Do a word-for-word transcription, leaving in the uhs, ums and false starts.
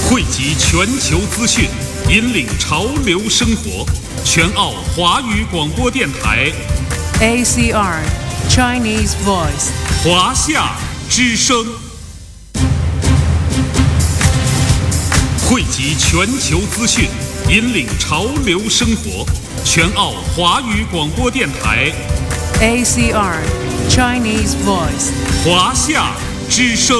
汇集全球资讯，引领潮流生活。全澳华语广播电台 A C R Chinese Voice 华夏之声，汇集全球资讯，引领潮流生活。全澳华语广播电台 A C R Chinese Voice 华夏之声。